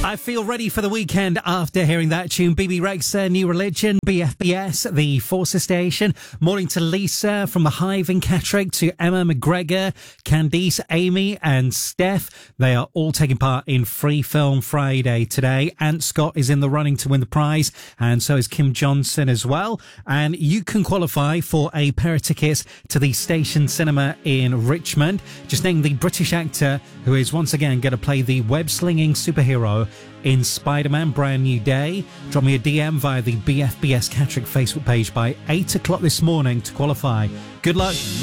I feel ready for the weekend after hearing that tune. BB Rexa, New Religion, BFBS, the Forces Station. Morning to Lisa from the Hive in Catterick, to Emma McGregor, Candice, Amy and Steph. They are all taking part in Free Film Friday today. Ant Scott is in the running to win the prize, and so is Kim Johnson as well. And you can qualify for a pair of tickets to the Station Cinema in Richmond. Just name the British actor who is once again going to play the web-slinging superhero in Spider-Man Brand New Day. Drop me a DM via the BFBS Catterick Facebook page by 8 o'clock this morning to qualify. Good luck.